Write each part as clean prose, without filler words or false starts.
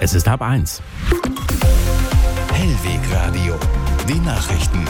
Es ist 12:30. Hellweg Radio. Die Nachrichten.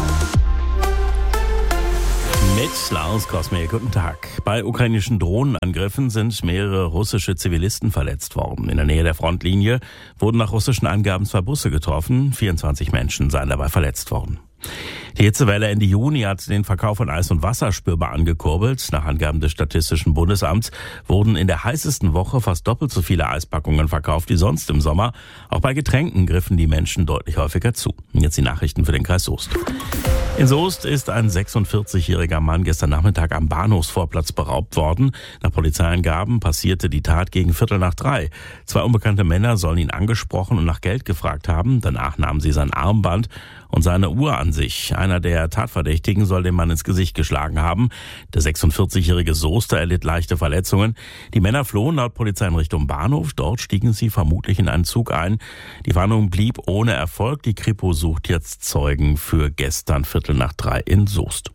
Mit Lars Kosme, guten Tag. Bei ukrainischen Drohnenangriffen sind mehrere russische Zivilisten verletzt worden. In der Nähe der Frontlinie wurden nach russischen Angaben 2 Busse getroffen. 24 Menschen seien dabei verletzt worden. Die Hitzewelle Ende Juni hat den Verkauf von Eis und Wasser spürbar angekurbelt. Nach Angaben des Statistischen Bundesamts wurden in der heißesten Woche fast doppelt so viele Eispackungen verkauft wie sonst im Sommer. Auch bei Getränken griffen die Menschen deutlich häufiger zu. Und jetzt die Nachrichten für den Kreis Soest. In Soest ist ein 46-jähriger Mann gestern Nachmittag am Bahnhofsvorplatz beraubt worden. Nach Polizeiangaben passierte die Tat gegen 2:15. 2 unbekannte Männer sollen ihn angesprochen und nach Geld gefragt haben. Danach nahmen sie sein Armband und seine Uhr an sich. Einer der Tatverdächtigen soll den Mann ins Gesicht geschlagen haben. Der 46-jährige Soester erlitt leichte Verletzungen. Die Männer flohen laut Polizei in Richtung Bahnhof. Dort stiegen sie vermutlich in einen Zug ein. Die Fahndung blieb ohne Erfolg. Die Kripo sucht jetzt Zeugen für gestern 2:15 in Soest.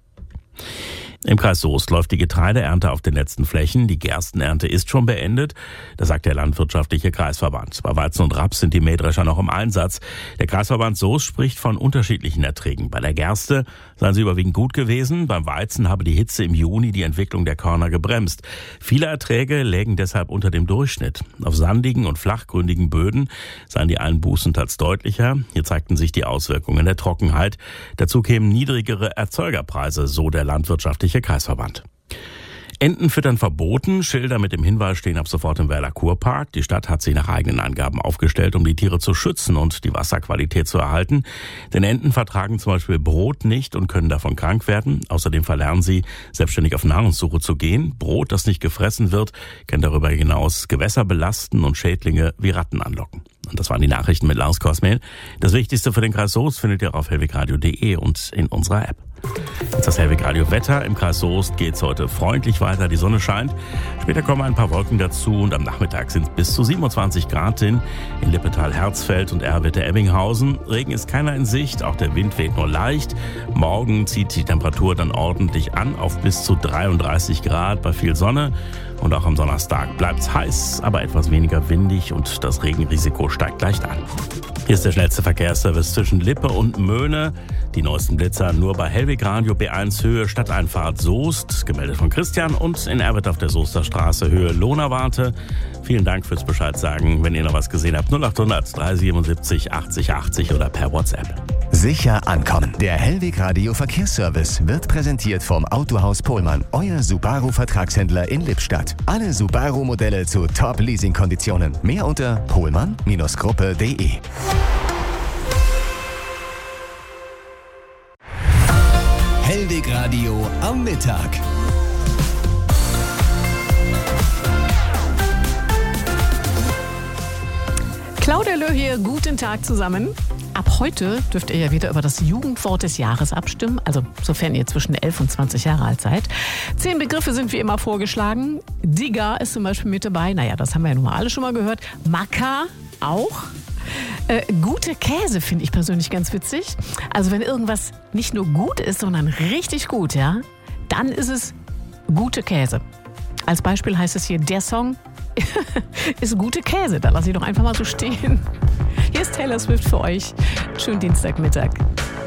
Im Kreis Soest läuft die Getreideernte auf den letzten Flächen. Die Gerstenernte ist schon beendet, das sagt der landwirtschaftliche Kreisverband. Bei Weizen und Raps sind die Mähdrescher noch im Einsatz. Der Kreisverband Soest spricht von unterschiedlichen Erträgen. Bei der Gerste seien sie überwiegend gut gewesen. Beim Weizen habe die Hitze im Juni die Entwicklung der Körner gebremst. Viele Erträge lägen deshalb unter dem Durchschnitt. Auf sandigen und flachgründigen Böden seien die Einbußen teils deutlicher. Hier zeigten sich die Auswirkungen der Trockenheit. Dazu kämen niedrigere Erzeugerpreise, so der landwirtschaftliche Kreisverband. Enten füttern verboten. Schilder mit dem Hinweis stehen ab sofort im Werler Kurpark. Die Stadt hat sich nach eigenen Angaben aufgestellt, um die Tiere zu schützen und die Wasserqualität zu erhalten. Denn Enten vertragen zum Beispiel Brot nicht und können davon krank werden. Außerdem verlernen sie, selbstständig auf Nahrungssuche zu gehen. Brot, das nicht gefressen wird, kann darüber hinaus Gewässer belasten und Schädlinge wie Ratten anlocken. Und das waren die Nachrichten mit Lars Kosmehl. Das Wichtigste für den Kreis Soest findet ihr auf hellwegradio.de und in unserer App. Jetzt das Hellweg Radio Wetter. Im Kreis Soest geht's heute freundlich weiter. Die Sonne scheint. Später kommen ein paar Wolken dazu und am Nachmittag sind es bis zu 27 Grad in Lippetal, Herzfeld und Erwitte-Ebbinghausen. Regen ist keiner in Sicht. Auch der Wind weht nur leicht. Morgen zieht die Temperatur dann ordentlich an auf bis zu 33 Grad bei viel Sonne. Und auch am Donnerstag bleibt's heiß, aber etwas weniger windig und das Regenrisiko steigt leicht an. Hier ist der schnellste Verkehrsservice zwischen Lippe und Möhne. Die neuesten Blitzer nur bei Hellweg Radio B1 Höhe Stadteinfahrt Soest, gemeldet von Christian, und in Erwitt auf der Soester Straße Höhe Lohnerwarte. Vielen Dank fürs Bescheid sagen. Wenn ihr noch was gesehen habt, 0800 377 80 80 oder per WhatsApp. Sicher ankommen. Der Hellweg Radio Verkehrsservice wird präsentiert vom Autohaus Pohlmann, euer Subaru-Vertragshändler in Lippstadt. Alle Subaru-Modelle zu Top-Leasing-Konditionen. Mehr unter pohlmann-gruppe.de. Hellweg Radio am Mittag. Claudia Löh hier, guten Tag zusammen. Ab heute dürft ihr ja wieder über das Jugendwort des Jahres abstimmen, also sofern ihr zwischen 11 und 20 Jahre alt seid. 10 Begriffe sind wie immer vorgeschlagen. Digger ist zum Beispiel mit dabei, naja, das haben wir ja nun mal alle schon mal gehört. Macker auch. Gute Käse finde ich persönlich ganz witzig. Also wenn irgendwas nicht nur gut ist, sondern richtig gut, ja, dann ist es gute Käse. Als Beispiel heißt es hier, der Song ist gute Käse. Da lasse ich doch einfach mal so stehen. Hier ist Taylor Swift für euch. Schönen Dienstagmittag.